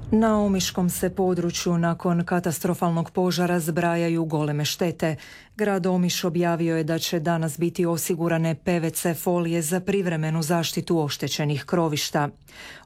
Na omiškom se području nakon katastrofalnog požara zbrajaju goleme štete. Grad Omiš objavio je da će danas biti osigurane PVC folije za privremenu zaštitu oštećenih krovišta.